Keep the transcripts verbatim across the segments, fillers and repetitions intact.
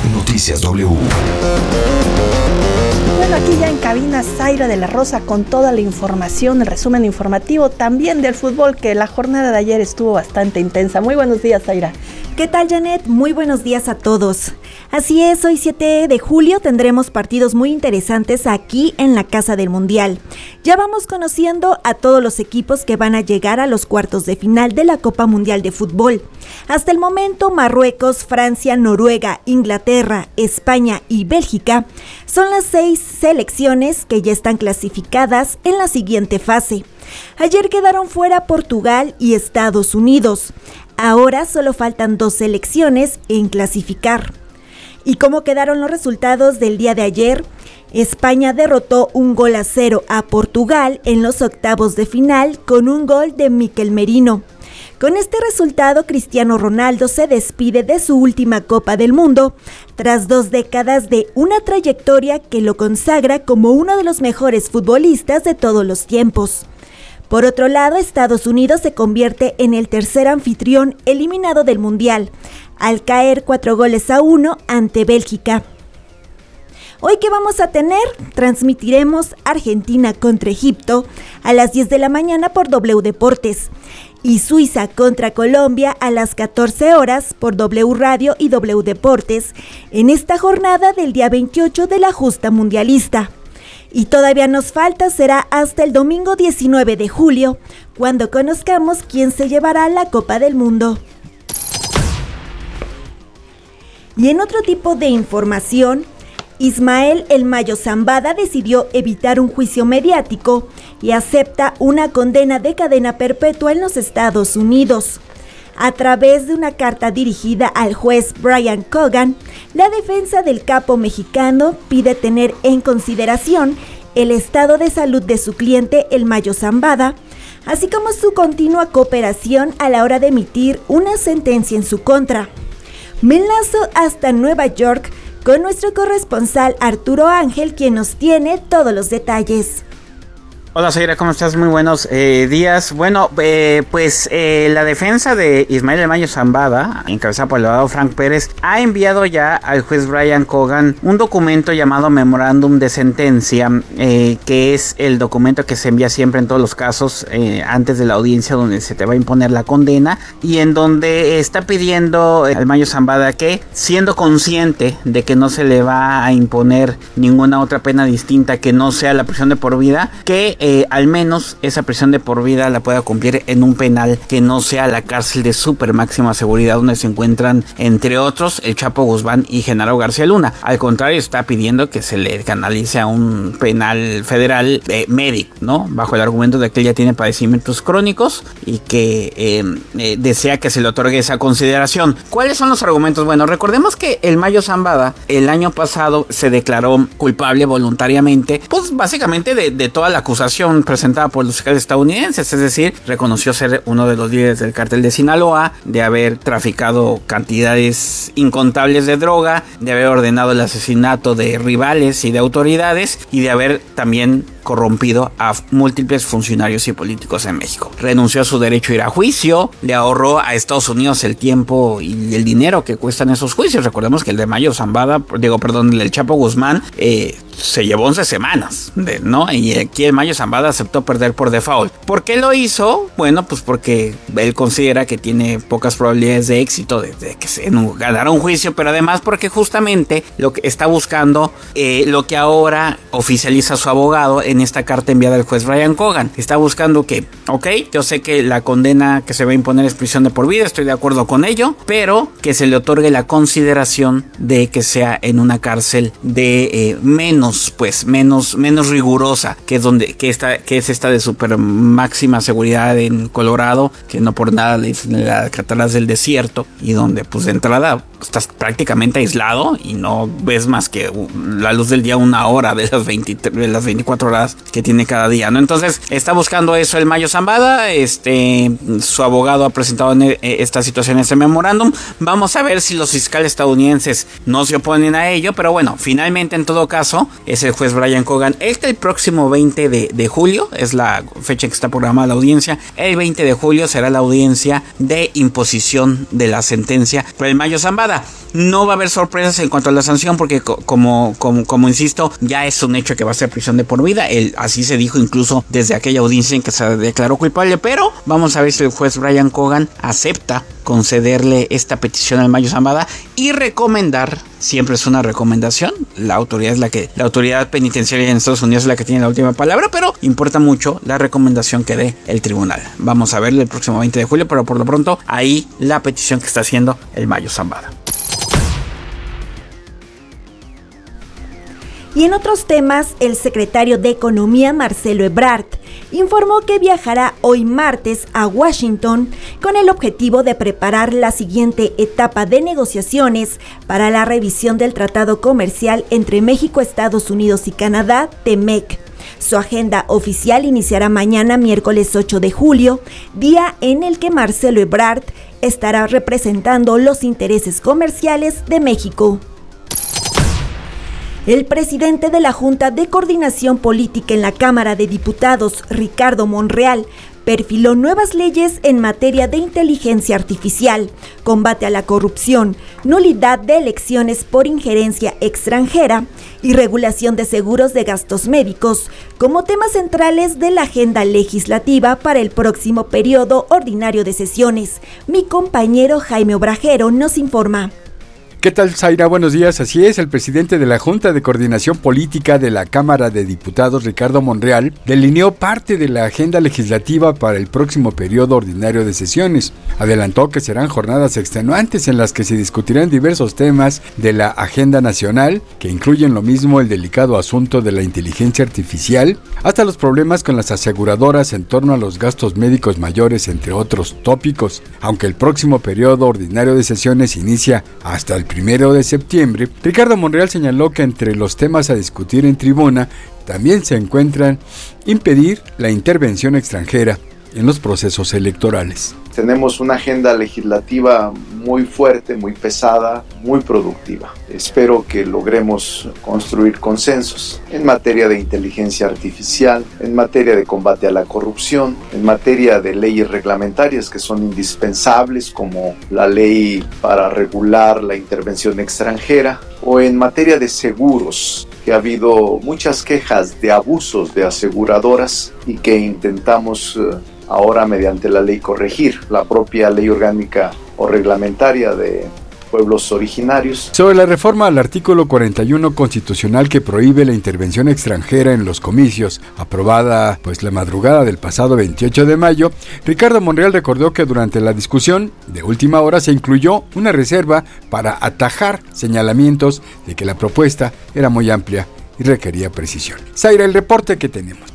Noticias W. Bueno, aquí ya en cabina Zaira de la Rosa con toda la información, el resumen informativo también del fútbol, que la jornada de ayer estuvo bastante intensa. Muy buenos días, Zaira. ¿Qué tal, Janet? Muy buenos días a todos. Así es, hoy siete de julio tendremos partidos muy interesantes aquí en la Casa del Mundial. Ya vamos conociendo a todos los equipos que van a llegar a los cuartos de final de la Copa Mundial de Fútbol. Hasta el momento, Marruecos, Francia, Noruega, Inglaterra, España y Bélgica son las seis selecciones que ya están clasificadas en la siguiente fase. Ayer quedaron fuera Portugal y Estados Unidos. Ahora solo faltan dos selecciones en clasificar. ¿Y cómo quedaron los resultados del día de ayer? España derrotó un gol a cero a Portugal en los octavos de final con un gol de Mikel Merino. Con este resultado, Cristiano Ronaldo se despide de su última Copa del Mundo, tras dos décadas de una trayectoria que lo consagra como uno de los mejores futbolistas de todos los tiempos. Por otro lado, Estados Unidos se convierte en el tercer anfitrión eliminado del Mundial, al caer cuatro goles a uno ante Bélgica. Hoy, ¿qué vamos a tener? Transmitiremos Argentina contra Egipto a las diez de la mañana por W Deportes y Suiza contra Colombia a las catorce horas por W Radio y W Deportes en esta jornada del día veintiocho de la justa mundialista. Y todavía nos falta, será hasta el domingo diecinueve de julio, cuando conozcamos quién se llevará la Copa del Mundo. Y en otro tipo de información, Ismael El Mayo Zambada decidió evitar un juicio mediático y acepta una condena de cadena perpetua en los Estados Unidos. A través de una carta dirigida al juez Brian Cogan, la defensa del capo mexicano pide tener en consideración el estado de salud de su cliente El Mayo Zambada, así como su continua cooperación a la hora de emitir una sentencia en su contra. Me enlazo hasta Nueva York con nuestro corresponsal Arturo Ángel, quien nos tiene todos los detalles. Hola Zaira, ¿cómo estás? Muy buenos eh, días. Bueno, eh, pues eh, la defensa de Ismael El Mayo Zambada, encabezada por el abogado Frank Pérez, ha enviado ya al juez Brian Cogan un documento llamado Memorándum de Sentencia, eh, que es el documento que se envía siempre en todos los casos eh, antes de la audiencia donde se te va a imponer la condena, y en donde está pidiendo al Mayo Zambada que, siendo consciente de que no se le va a imponer ninguna otra pena distinta que no sea la prisión de por vida, que Eh, al menos esa prisión de por vida la pueda cumplir en un penal que no sea la cárcel de super máxima seguridad donde se encuentran, entre otros, el Chapo Guzmán y Genaro García Luna. Al contrario, está pidiendo que se le canalice a un penal federal eh, médico, ¿no? Bajo el argumento de que él ya tiene padecimientos crónicos y que eh, eh, desea que se le otorgue esa consideración. ¿Cuáles son los argumentos? Bueno, recordemos que el Mayo Zambada el año pasado se declaró culpable voluntariamente, pues básicamente de, de toda la acusación presentada por los fiscales estadounidenses, es decir, reconoció ser uno de los líderes del cártel de Sinaloa, de haber traficado cantidades incontables de droga, de haber ordenado el asesinato de rivales y de autoridades, y de haber también corrompido a múltiples funcionarios y políticos en México. Renunció a su derecho a ir a juicio, le ahorró a Estados Unidos el tiempo y el dinero que cuestan esos juicios. Recordemos que el de Mayo Zambada, digo, perdón, el del Chapo Guzmán, eh, se llevó once semanas, de, ¿no? Y aquí el Mayo Zambada aceptó perder por default. ¿Por qué lo hizo? Bueno, pues porque él considera que tiene pocas probabilidades de éxito de, de que se ganara un juicio, pero además porque justamente lo que está buscando, eh, lo que ahora oficializa su abogado en esta carta enviada al juez Brian Cogan, está buscando que, ok, yo sé que la condena que se va a imponer es prisión de por vida, estoy de acuerdo con ello, pero que se le otorgue la consideración de que sea en una cárcel de eh, menos, pues, menos, menos rigurosa, que es donde, que esta, que es esta de super máxima seguridad en Colorado, que no por nada le dicen la Cataratas del Desierto, y donde, pues, de entrada estás prácticamente aislado y no ves más que la luz del día una hora de las, veinte, de las veinticuatro horas que tiene cada día, ¿no? Entonces está buscando eso el Mayo Zambada. Este, su abogado ha presentado en esta situación, este memorándum. Vamos a ver si los fiscales estadounidenses no se oponen a ello, pero bueno, finalmente en todo caso es el juez Brian Cogan. Este el próximo veinte de julio es la fecha que está programada la audiencia. El veinte de julio será la audiencia de imposición de la sentencia por el Mayo Zambada. Ahora, no va a haber sorpresas en cuanto a la sanción porque como, como, como insisto, ya es un hecho que va a ser prisión de por vida. Él, así se dijo incluso desde aquella audiencia en que se declaró culpable, pero vamos a ver si el juez Brian Cogan acepta concederle esta petición al Mayo Zambada y recomendar, siempre es una recomendación, la autoridad es la que, la autoridad penitenciaria en Estados Unidos es la que tiene la última palabra, pero importa mucho la recomendación que dé el tribunal. Vamos a verlo el próximo veinte de julio, pero por lo pronto ahí la petición que está haciendo el Mayo Zambada. Y en otros temas, el secretario de Economía, Marcelo Ebrard, informó que viajará hoy martes a Washington con el objetivo de preparar la siguiente etapa de negociaciones para la revisión del Tratado Comercial entre México, Estados Unidos y Canadá, TEMEC. Su agenda oficial iniciará mañana, miércoles ocho de julio, día en el que Marcelo Ebrard estará representando los intereses comerciales de México. El presidente de la Junta de Coordinación Política en la Cámara de Diputados, Ricardo Monreal, perfiló nuevas leyes en materia de inteligencia artificial, combate a la corrupción, nulidad de elecciones por injerencia extranjera y regulación de seguros de gastos médicos como temas centrales de la agenda legislativa para el próximo periodo ordinario de sesiones. Mi compañero Jaime Obrajero nos informa. ¿Qué tal, Zaira? Buenos días. Así es, el presidente de la Junta de Coordinación Política de la Cámara de Diputados, Ricardo Monreal, delineó parte de la agenda legislativa para el próximo periodo ordinario de sesiones. Adelantó que serán jornadas extenuantes en las que se discutirán diversos temas de la agenda nacional, que incluyen lo mismo el delicado asunto de la inteligencia artificial, hasta los problemas con las aseguradoras en torno a los gastos médicos mayores, entre otros tópicos. Aunque el próximo periodo ordinario de sesiones inicia hasta el primero de septiembre, Ricardo Monreal señaló que entre los temas a discutir en tribuna también se encuentran impedir la intervención extranjera en los procesos electorales. Tenemos una agenda legislativa muy fuerte, muy pesada, muy productiva. Espero que logremos construir consensos en materia de inteligencia artificial, en materia de combate a la corrupción, en materia de leyes reglamentarias que son indispensables, como la ley para regular la intervención extranjera, o en materia de seguros, que ha habido muchas quejas de abusos de aseguradoras y que intentamos uh, ahora mediante la ley corregir, la propia ley orgánica o reglamentaria de pueblos originarios. Sobre la reforma al artículo cuarenta y uno constitucional que prohíbe la intervención extranjera en los comicios, aprobada pues la madrugada del pasado veintiocho de mayo, Ricardo Monreal recordó que durante la discusión de última hora se incluyó una reserva para atajar señalamientos de que la propuesta era muy amplia y requería precisión. Zaira, el reporte que tenemos.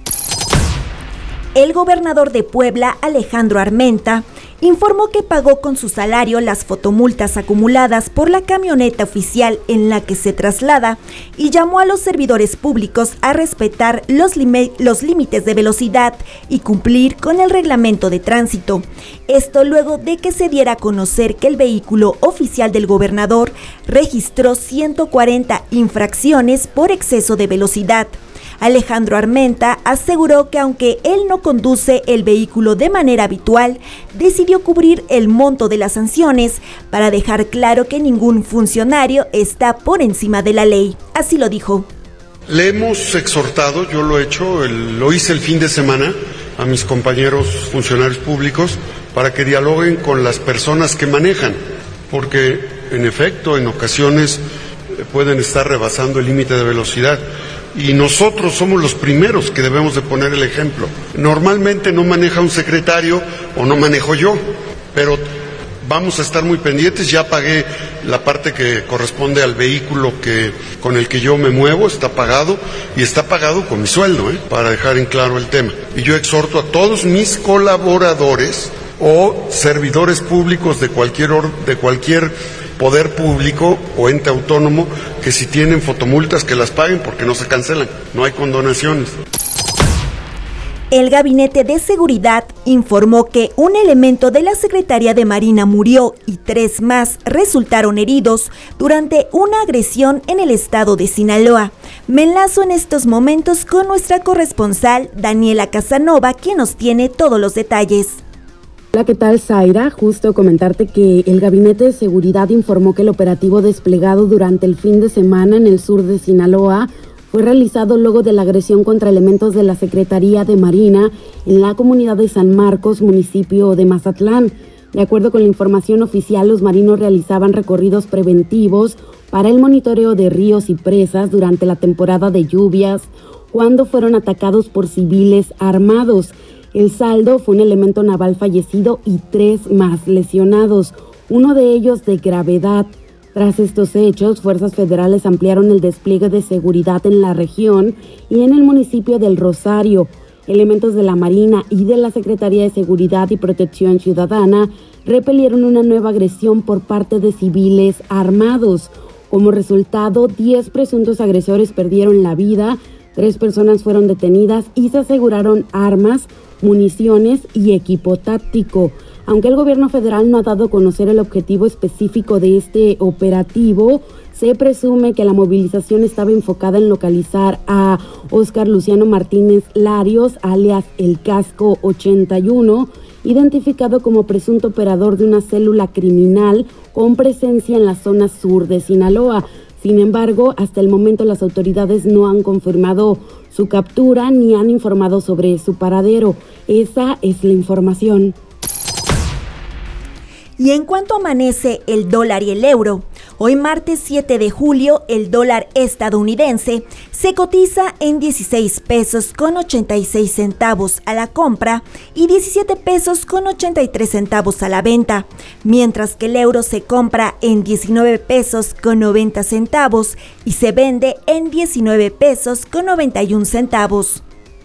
El gobernador de Puebla, Alejandro Armenta, informó que pagó con su salario las fotomultas acumuladas por la camioneta oficial en la que se traslada y llamó a los servidores públicos a respetar los, lim- los límites de velocidad y cumplir con el reglamento de tránsito. Esto luego de que se diera a conocer que el vehículo oficial del gobernador registró ciento cuarenta infracciones por exceso de velocidad. Alejandro Armenta aseguró que aunque él no conduce el vehículo de manera habitual, decidió cubrir el monto de las sanciones para dejar claro que ningún funcionario está por encima de la ley. Así lo dijo. Le hemos exhortado, yo lo he hecho, el, lo hice el fin de semana, a mis compañeros funcionarios públicos para que dialoguen con las personas que manejan, porque en efecto en ocasiones pueden estar rebasando el límite de velocidad. Y nosotros somos los primeros que debemos de poner el ejemplo. Normalmente no maneja un secretario o no manejo yo, pero vamos a estar muy pendientes. Ya pagué la parte que corresponde al vehículo que, con el que yo me muevo, está pagado y está pagado con mi sueldo, ¿eh? Para dejar en claro el tema. Y yo exhorto a todos mis colaboradores o servidores públicos de cualquier, or, de cualquier poder público o ente autónomo que si tienen fotomultas que las paguen porque no se cancelan, no hay condonaciones. El Gabinete de Seguridad informó que un elemento de la Secretaría de Marina murió y tres más resultaron heridos durante una agresión en el estado de Sinaloa. Me enlazo en estos momentos con nuestra corresponsal Daniela Casanova, quien nos tiene todos los detalles. Hola, ¿qué tal, Zaira? Justo comentarte que el Gabinete de Seguridad informó que el operativo desplegado durante el fin de semana en el sur de Sinaloa fue realizado luego de la agresión contra elementos de la Secretaría de Marina en la comunidad de San Marcos, municipio de Mazatlán. De acuerdo con la información oficial, los marinos realizaban recorridos preventivos para el monitoreo de ríos y presas durante la temporada de lluvias, cuando fueron atacados por civiles armados. El saldo fue un elemento naval fallecido y tres más lesionados, uno de ellos de gravedad. Tras estos hechos, fuerzas federales ampliaron el despliegue de seguridad en la región y en el municipio del Rosario. Elementos de la Marina y de la Secretaría de Seguridad y Protección Ciudadana repelieron una nueva agresión por parte de civiles armados. Como resultado, diez presuntos agresores perdieron la vida, tres personas fueron detenidas y se aseguraron armas, municiones y equipo táctico. Aunque el gobierno federal no ha dado a conocer el objetivo específico de este operativo, se presume que la movilización estaba enfocada en localizar a Óscar Luciano Martínez Larios, alias El Casco ochenta y uno, identificado como presunto operador de una célula criminal con presencia en la zona sur de Sinaloa. Sin embargo, hasta el momento las autoridades no han confirmado su captura ni han informado sobre su paradero. Esa es la información. Y en cuanto amanece el dólar y el euro, hoy martes siete de julio el dólar estadounidense se cotiza en dieciséis pesos con ochenta y seis centavos a la compra y diecisiete pesos con ochenta y tres centavos a la venta, mientras que el euro se compra en diecinueve pesos con noventa centavos y se vende en diecinueve pesos con noventa y un centavos.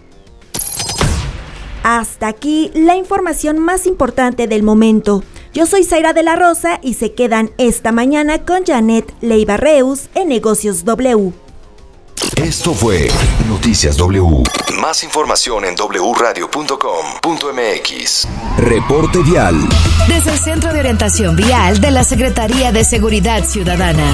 Hasta aquí la información más importante del momento. Yo soy Zaira de la Rosa y se quedan esta mañana con Janet Leiva Reus en Negocios W. Esto fue Noticias W. Más información en doble u radio punto com punto m x. Reporte vial. Desde el Centro de Orientación Vial de la Secretaría de Seguridad Ciudadana.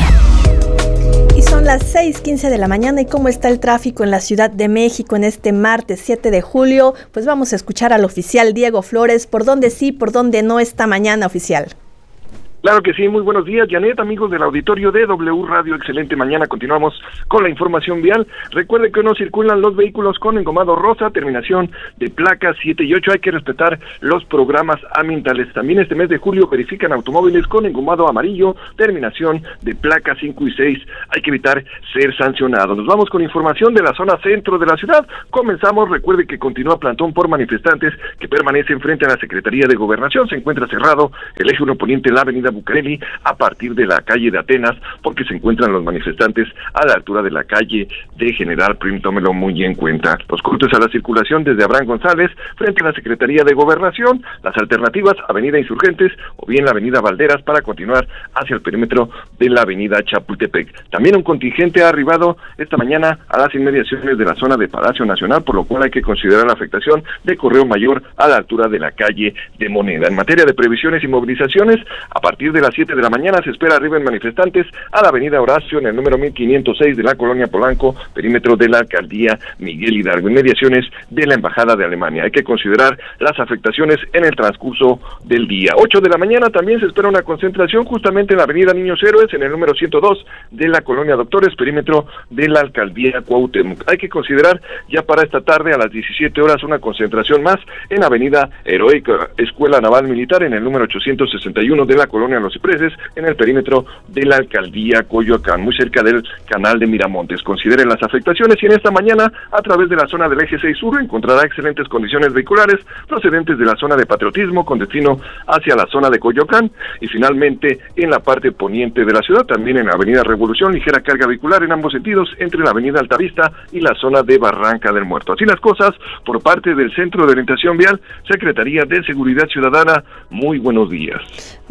Y son las seis quince de la mañana. ¿Y cómo está el tráfico en la Ciudad de México en este martes siete de julio? Pues vamos a escuchar al oficial Diego Flores, por dónde sí, por dónde no esta mañana, oficial. Claro que sí, muy buenos días, Janet, amigos del auditorio de W Radio, excelente mañana, continuamos con la información vial. Recuerde que no circulan los vehículos con engomado rosa, terminación de placas siete y ocho, hay que respetar los programas ambientales. También este mes de julio verifican automóviles con engomado amarillo, terminación de placas cinco y seis, hay que evitar ser sancionados. Nos vamos con información de la zona centro de la ciudad, comenzamos, recuerde que continúa plantón por manifestantes que permanecen frente a la Secretaría de Gobernación, se encuentra cerrado el eje uno poniente en la avenida Bucareli a partir de la calle de Atenas, porque se encuentran los manifestantes a la altura de la calle de General Prim, tómelo muy en cuenta. Los cortes a la circulación desde Abraham González frente a la Secretaría de Gobernación, las alternativas Avenida Insurgentes o bien la Avenida Valderas para continuar hacia el perímetro de la Avenida Chapultepec. También un contingente ha arribado esta mañana a las inmediaciones de la zona de Palacio Nacional, por lo cual hay que considerar la afectación de Correo Mayor a la altura de la calle de Moneda. En materia de previsiones y movilizaciones, a partir de las siete de la mañana se espera arriben manifestantes a la avenida Horacio en el número mil quinientos seis de la colonia Polanco, perímetro de la alcaldía Miguel Hidalgo, inmediaciones de la embajada de Alemania. Hay que considerar las afectaciones en el transcurso del día. ocho de la mañana también se espera una concentración justamente en la avenida Niños Héroes en el número ciento dos de la colonia Doctores, perímetro de la alcaldía Cuauhtémoc. Hay que considerar ya para esta tarde a las diecisiete horas una concentración más en avenida Heroica Escuela Naval Militar en el número ochocientos sesenta y uno de la colonia Los Cipreses, en el perímetro de la alcaldía Coyoacán, muy cerca del canal de Miramontes. Consideren las afectaciones y en esta mañana, a través de la zona del eje seis sur, encontrará excelentes condiciones vehiculares procedentes de la zona de Patriotismo con destino hacia la zona de Coyoacán y finalmente en la parte poniente de la ciudad, también en la avenida Revolución, ligera carga vehicular en ambos sentidos entre la avenida Altavista y la zona de Barranca del Muerto. Así las cosas por parte del Centro de Orientación Vial, Secretaría de Seguridad Ciudadana. Muy buenos días. Muy buenos días,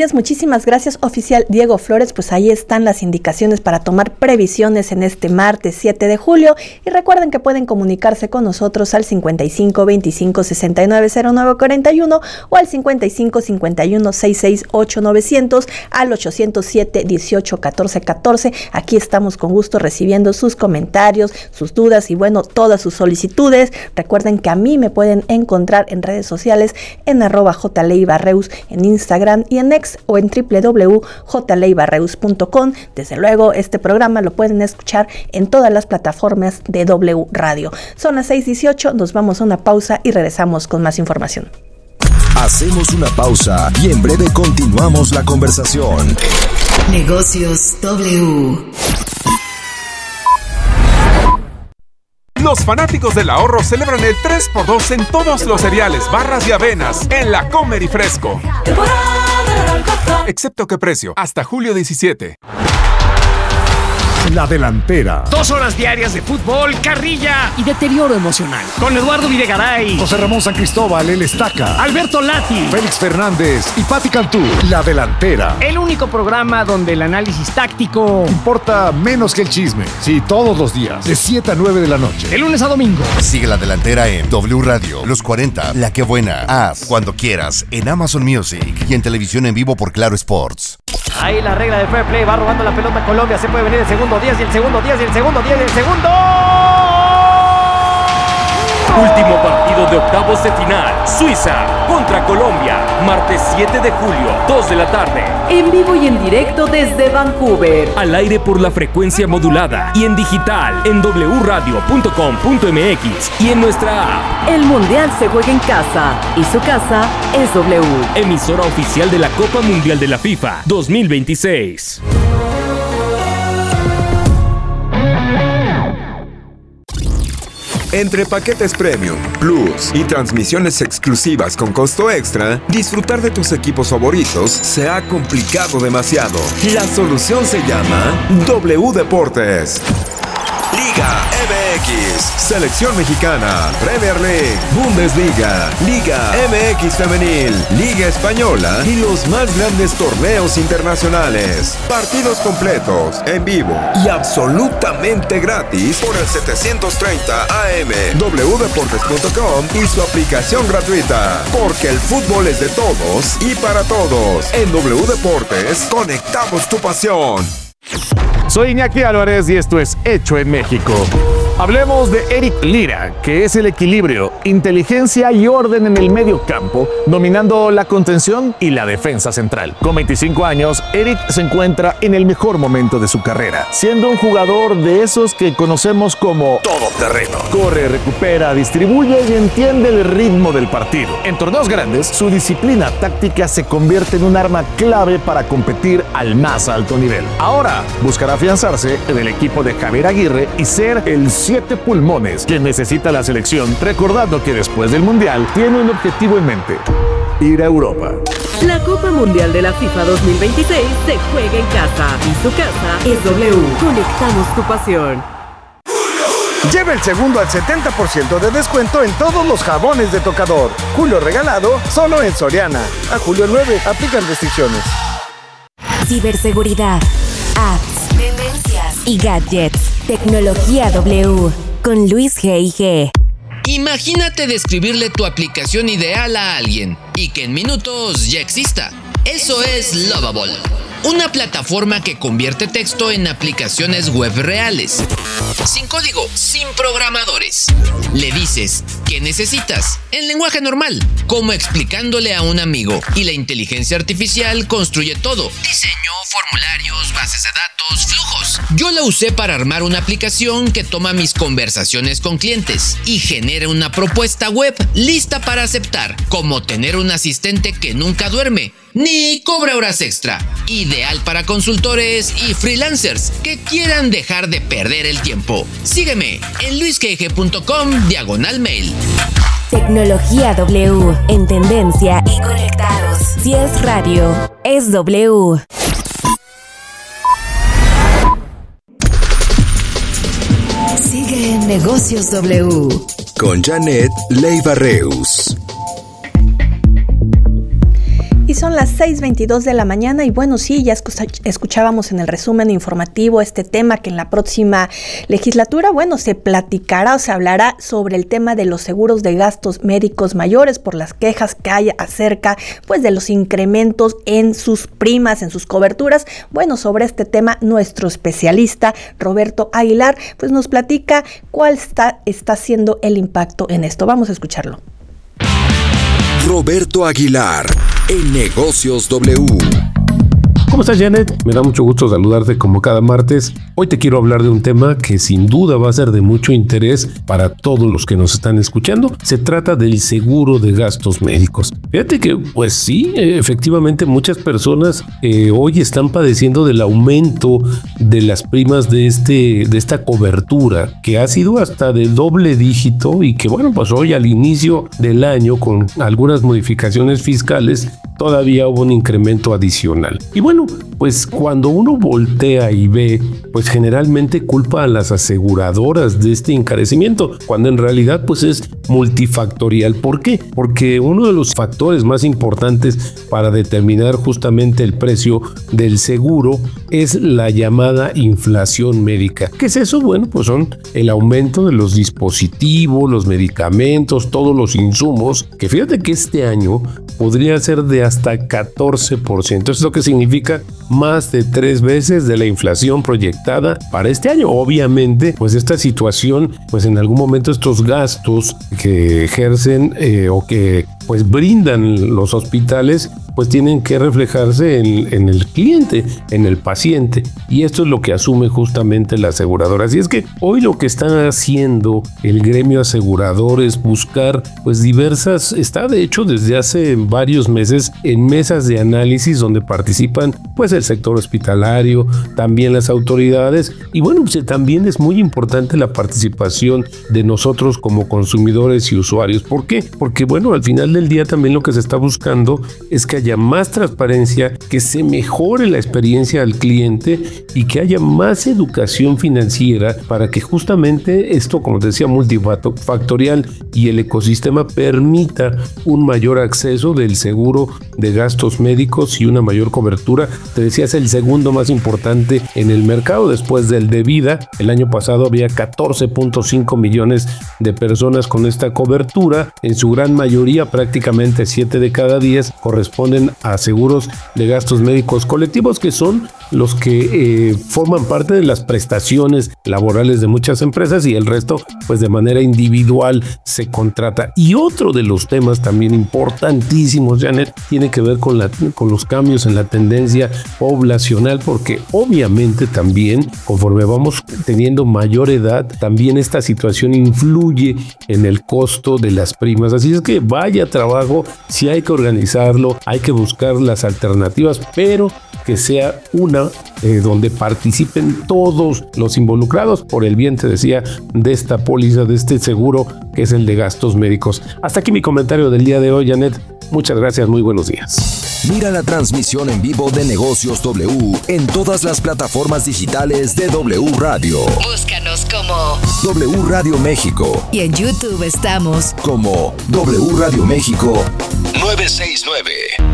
es, muchísimas gracias, oficial Diego Flores. Pues ahí están las indicaciones para tomar previsiones en este martes siete de julio. Y recuerden que pueden comunicarse con nosotros al cincuenta y cinco veinticinco sesenta y nueve cero nueve cuarenta y uno o al cincuenta y cinco cincuenta y uno sesenta y seis ocho novecientos, al ochocientos siete dieciocho catorce catorce. Aquí estamos con gusto recibiendo sus comentarios, sus dudas y bueno, todas sus solicitudes. Recuerden que a mí me pueden encontrar en redes sociales en arroba jleibarreus en Instagram y en X o en doble u doble u doble u punto j leibarreus punto com. Desde luego, este programa lo pueden escuchar en todas las plataformas de W Radio. Son las seis dieciocho, nos vamos a una pausa y regresamos con más información. Hacemos una pausa y en breve continuamos la conversación. Negocios W. Los fanáticos del ahorro celebran el tres por dos en todos los cereales, barras y avenas en la Comer y Fresco. Excepto que precio, hasta julio diecisiete. La delantera. Dos horas diarias de fútbol, carrilla y deterioro emocional. Con Eduardo Videgaray, José Ramón San Cristóbal, el Estaca, Alberto Lati, Félix Fernández y Pati Cantú. La delantera. El único programa donde el análisis táctico importa menos que el chisme. Sí, todos los días, de siete a nueve de la noche. De lunes a domingo. Sigue La Delantera en W Radio, Los cuarenta, La Que Buena, Haz, Cuando Quieras, en Amazon Music y en televisión en vivo por Claro Sports. Ahí la regla del fair play, va robando la pelota Colombia, se puede venir el segundo diez y el segundo diez y el segundo diez y el segundo. Último partido de octavos de final, Suiza contra Colombia, martes siete de julio, dos de la tarde. En vivo y en directo desde Vancouver. Al aire por la frecuencia modulada y en digital en w radio punto com punto m x y en nuestra app. El Mundial se juega en casa y su casa es W. Emisora oficial de la Copa Mundial de la FIFA dos mil veintiséis. Entre paquetes Premium, Plus y transmisiones exclusivas con costo extra, disfrutar de tus equipos favoritos se ha complicado demasiado. La solución se llama W Deportes. Liga M X, Selección Mexicana, Premier League, Bundesliga, Liga M X Femenil, Liga Española y los más grandes torneos internacionales. Partidos completos, en vivo y absolutamente gratis por el setecientos treinta A M, w deportes punto com y su aplicación gratuita. Porque el fútbol es de todos y para todos. En W Deportes, conectamos tu pasión. Soy Iñaki Álvarez y esto es Hecho en México. Hablemos de Eric Lira, que es el equilibrio, inteligencia y orden en el medio campo, dominando la contención y la defensa central. Con veinticinco años, Eric se encuentra en el mejor momento de su carrera, siendo un jugador de esos que conocemos como todoterreno. Corre, recupera, distribuye y entiende el ritmo del partido. En torneos grandes, su disciplina táctica se convierte en un arma clave para competir al más alto nivel. Ahora, buscará afianzarse en el equipo de Javier Aguirre y ser el siete pulmones que necesita la selección, recordando que después del Mundial tiene un objetivo en mente: ir a Europa. La Copa Mundial de la FIFA dos mil veintiséis se juega en casa y su casa es W. Conectamos tu pasión. Lleva el segundo al setenta por ciento de descuento en todos los jabones de tocador. Julio regalado solo en Soriana. A julio nueve aplican restricciones. Ciberseguridad, apps, tendencias y gadgets. Tecnología W con Luis G y G. Imagínate describirle tu aplicación ideal a alguien y que en minutos ya exista. Eso es Lovable, una plataforma que convierte texto en aplicaciones web reales. Sin código, sin programadores. Le dices ¿qué necesitas? En lenguaje normal, como explicándole a un amigo, y la inteligencia artificial construye todo: diseño, formularios, bases de datos, flujos. Yo la usé para armar una aplicación que toma mis conversaciones con clientes y genera una propuesta web lista para aceptar, como tener un asistente que nunca duerme ni cobra horas extra. Ideal para consultores y freelancers que quieran dejar de perder el tiempo. Sígueme en luis g g punto com diagonal mail. Tecnología W, en tendencia y conectados. Si es radio, es W. Sigue en Negocios W con Janet Leiva Reus. Y son las seis veintidós de la mañana y bueno, sí, ya escuchábamos en el resumen informativo este tema que en la próxima legislatura, bueno, se platicará o se hablará sobre el tema de los seguros de gastos médicos mayores por las quejas que hay acerca, pues, de los incrementos en sus primas, en sus coberturas. Bueno, sobre este tema, nuestro especialista Roberto Aguilar, pues, nos platica cuál está, está siendo el impacto en esto. Vamos a escucharlo. Roberto Aguilar, en Negocios W. ¿Cómo estás, Janet? Me da mucho gusto saludarte como cada martes. Hoy te quiero hablar de un tema que sin duda va a ser de mucho interés para todos los que nos están escuchando. Se trata del seguro de gastos médicos. Fíjate que, pues sí, efectivamente muchas personas eh, hoy están padeciendo del aumento de las primas de, este, de esta cobertura, que ha sido hasta de doble dígito y que, bueno, pues hoy al inicio del año, con algunas modificaciones fiscales, todavía hubo un incremento adicional. Y bueno, pues cuando uno voltea y ve, pues generalmente culpa a las aseguradoras de este encarecimiento, cuando en realidad pues es multifactorial. ¿Por qué? Porque uno de los factores más importantes para determinar justamente el precio del seguro es la llamada inflación médica. ¿Qué es eso? Bueno, pues son el aumento de los dispositivos, los medicamentos, todos los insumos, que fíjate que este año podría ser de hasta catorce por ciento. Eso es lo que significa más de tres veces de la inflación proyectada para este año. Obviamente, pues esta situación, pues en algún momento estos gastos que ejercen eh, o que pues brindan los hospitales, pues tienen que reflejarse en, en el cliente, en el paciente, y esto es lo que asume justamente la aseguradora. Así es que hoy lo que está haciendo el gremio asegurador es buscar pues diversas, está de hecho desde hace varios meses en mesas de análisis donde participan pues el sector hospitalario, también las autoridades, y bueno, pues también es muy importante la participación de nosotros como consumidores y usuarios. ¿Por qué? Porque bueno, al final del día también lo que se está buscando es que haya más transparencia, que se mejore la experiencia al cliente y que haya más educación financiera para que justamente esto, como te decía, multifactorial y el ecosistema permita un mayor acceso del seguro de gastos médicos y una mayor cobertura. Te decía, es el segundo más importante en el mercado después del de vida. El año pasado había catorce punto cinco millones de personas con esta cobertura, en su gran mayoría, prácticamente siete de cada diez corresponden a seguros de gastos médicos colectivos, que son los que eh, forman parte de las prestaciones laborales de muchas empresas, y el resto pues de manera individual se contrata. Y otro de los temas también importantísimos, Janet, tiene que ver con, la, con los cambios en la tendencia poblacional, porque obviamente también conforme vamos teniendo mayor edad, también esta situación influye en el costo de las primas. Así es que vaya trabajo, si hay que organizarlo, hay que buscar las alternativas, pero que sea una eh, donde participen todos los involucrados por el bien, te decía, de esta póliza, de este seguro que es el de gastos médicos. Hasta aquí mi comentario del día de hoy, Janet. Muchas gracias, muy buenos días. Mira la transmisión en vivo de Negocios W en todas las plataformas digitales de W Radio. Búscanos como W Radio México. Y en YouTube estamos como W Radio México novecientos sesenta y nueve.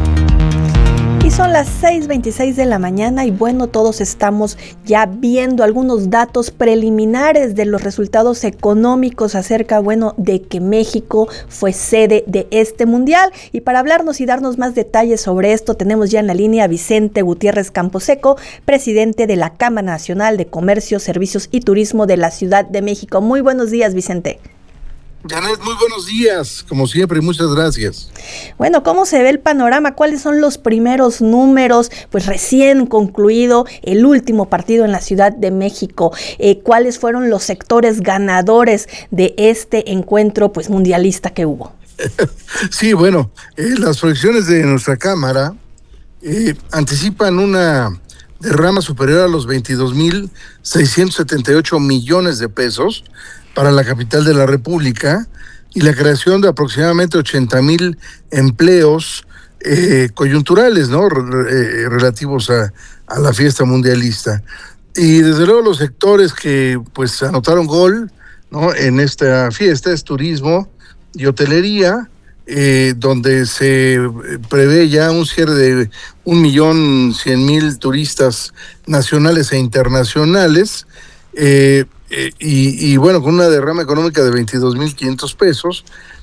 Y son las seis veintiséis de la mañana y bueno, todos estamos ya viendo algunos datos preliminares de los resultados económicos acerca, bueno, de que México fue sede de este mundial. Y para hablarnos y darnos más detalles sobre esto, tenemos ya en la línea a Vicente Gutiérrez Camposeco, presidente de la Cámara Nacional de Comercio, Servicios y Turismo de la Ciudad de México. Muy buenos días, Vicente. Janet, muy buenos días, como siempre, muchas gracias. Bueno, ¿cómo se ve el panorama? ¿Cuáles son los primeros números? Pues recién concluido el último partido en la Ciudad de México. Eh, ¿Cuáles fueron los sectores ganadores de este encuentro pues mundialista que hubo? Sí, bueno, eh, las proyecciones de nuestra Cámara eh, anticipan una derrama superior a los veintidós mil seiscientos setenta y ocho millones de pesos para la capital de la República y la creación de aproximadamente ochenta mil empleos eh, coyunturales, ¿no? Re, eh, relativos a, a la fiesta mundialista. Y desde luego los sectores que pues anotaron gol, ¿no? En esta fiesta es turismo y hotelería, eh, donde se prevé ya un cierre de un millón cien mil turistas nacionales e internacionales, eh, eh, y, y bueno, con una derrama económica de veintidós mil quinientos pesos.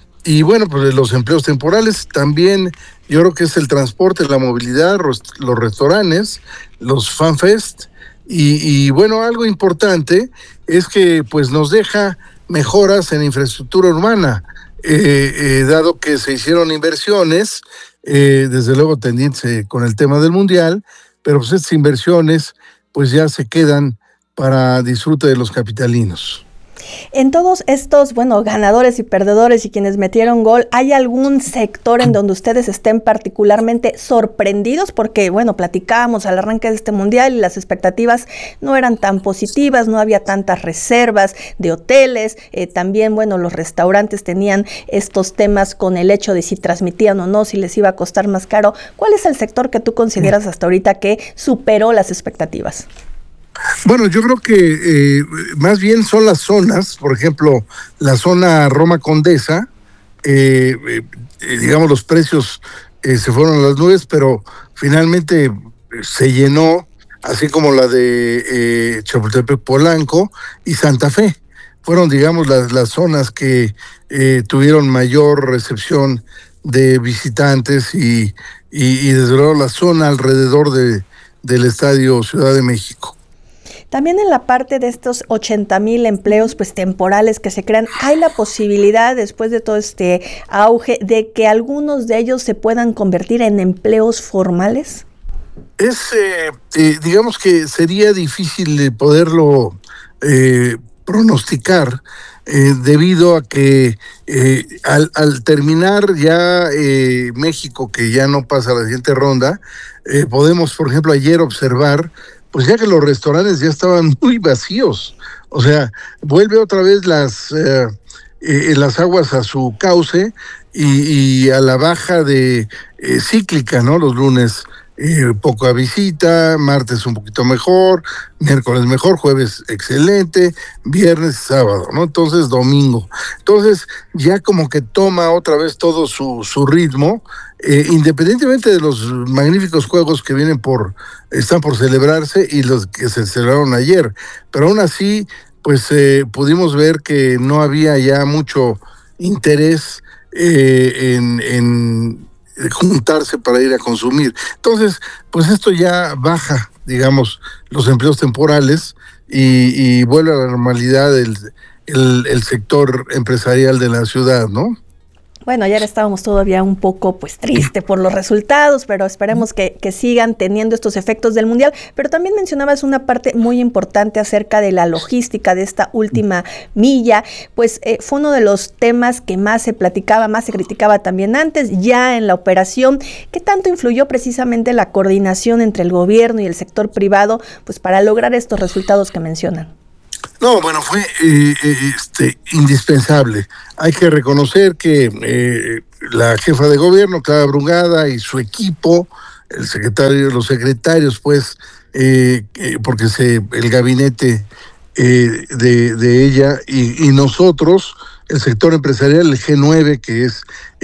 Y bueno, pues los empleos temporales también, yo creo que es el transporte, la movilidad, los restaurantes, los fanfest, y, y bueno, algo importante es que pues nos deja mejoras en infraestructura urbana, eh, eh, dado que se hicieron inversiones, eh, desde luego tendientes con el tema del Mundial, pero pues estas inversiones pues ya se quedan para disfrute de los capitalinos. En todos estos, bueno, ganadores y perdedores y quienes metieron gol, ¿hay algún sector en donde ustedes estén particularmente sorprendidos? Porque, bueno, platicábamos al arranque de este mundial y las expectativas no eran tan positivas, no había tantas reservas de hoteles, eh, también, bueno, los restaurantes tenían estos temas con el hecho de si transmitían o no, si les iba a costar más caro. ¿Cuál es el sector que tú consideras hasta ahorita que superó las expectativas? Bueno, yo creo que eh, más bien son las zonas, por ejemplo, la zona Roma Condesa, eh, eh, digamos los precios eh, se fueron a las nubes, pero finalmente se llenó, así como la de eh, Chapultepec Polanco y Santa Fe. Fueron, digamos, las, las zonas que eh, tuvieron mayor recepción de visitantes y, y, y desde luego la zona alrededor de, del Estadio Ciudad de México. También en la parte de estos ochenta mil empleos pues temporales que se crean, ¿hay la posibilidad después de todo este auge de que algunos de ellos se puedan convertir en empleos formales? Es, eh, eh, digamos que sería difícil poderlo eh, pronosticar eh, debido a que eh, al, al terminar ya eh, México, que ya no pasa a la siguiente ronda, eh, podemos, por ejemplo, ayer observar pues ya que los restaurantes ya estaban muy vacíos, o sea, vuelve otra vez las, eh, eh, las aguas a su cauce y, y a la baja de eh, cíclica, ¿no? Los lunes eh, poca visita, martes un poquito mejor, miércoles mejor, jueves excelente, viernes, sábado, ¿no? Entonces domingo. Entonces ya como que toma otra vez todo su, su ritmo, eh, independientemente de los magníficos juegos que vienen por, están por celebrarse y los que se celebraron ayer, pero aún así, pues eh, pudimos ver que no había ya mucho interés eh, en, en juntarse para ir a consumir. Entonces, pues esto ya baja, digamos, los empleos temporales y, y vuelve a la normalidad el, el, el sector empresarial de la ciudad, ¿no? Bueno, ayer estábamos todavía un poco pues triste por los resultados, pero esperemos que, que sigan teniendo estos efectos del Mundial. Pero también mencionabas una parte muy importante acerca de la logística de esta última milla, pues eh, fue uno de los temas que más se platicaba, más se criticaba también antes, ya en la operación. ¿Qué tanto influyó precisamente la coordinación entre el gobierno y el sector privado pues para lograr estos resultados que mencionan? No, bueno, fue eh, este, indispensable. Hay que reconocer que eh, la jefa de gobierno, Clara Brugada, y su equipo, el secretario, los secretarios, pues, eh, eh, porque se, el gabinete eh, de, de ella y, y nosotros, el sector empresarial, el G nueve, que es